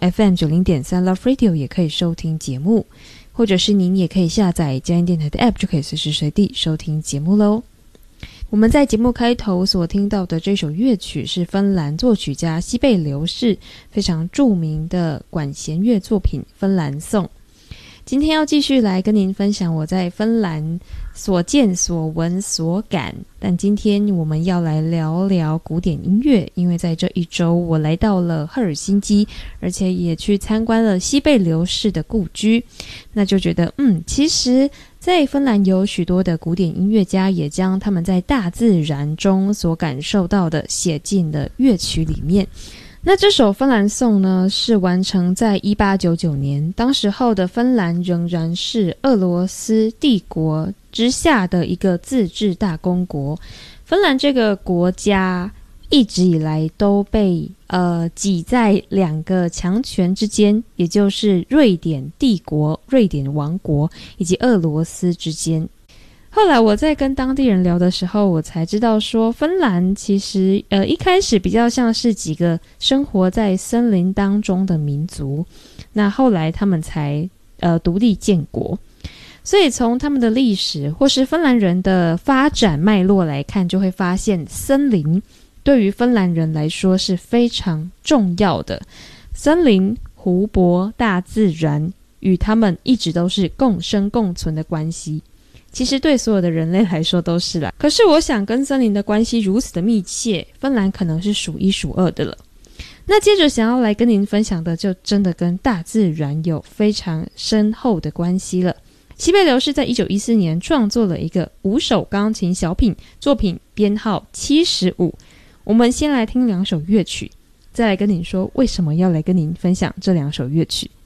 FM90.3 Love Radio 也可以收听节目，或者是您也可以下载佳音电台的 App， 就可以随时随地收听节目咯。我们在节目开头所听到的这首乐曲是芬兰作曲家西贝流士非常著名的管弦乐作品《芬兰颂》。今天要继续来跟您分享我在芬兰所见所闻所感，但今天我们要来聊聊古典音乐，因为在这一周我来到了赫尔辛基，而且也去参观了西贝流士的故居，那就觉得其实在芬兰有许多的古典音乐家也将他们在大自然中所感受到的写进了乐曲里面。那这首芬兰颂呢，是完成在1899年，当时候的芬兰仍然是俄罗斯帝国之下的一个自治大公国。芬兰这个国家一直以来都被挤在两个强权之间，也就是瑞典帝国、瑞典王国以及俄罗斯之间。后来我在跟当地人聊的时候，我才知道说芬兰其实一开始比较像是几个生活在森林当中的民族，那后来他们才独立建国。所以从他们的历史或是芬兰人的发展脉络来看，就会发现森林对于芬兰人来说是非常重要的。森林、湖泊、大自然与他们一直都是共生共存的关系，其实对所有的人类来说都是啦。可是我想跟森林的关系如此的密切，芬兰可能是数一数二的了。那接着想要来跟您分享的，就真的跟大自然有非常深厚的关系了。西贝流士在1914年创作了一个5首钢琴小品，作品编号75。我们先来听2首乐曲，再来跟您说为什么要来跟您分享这2首乐曲。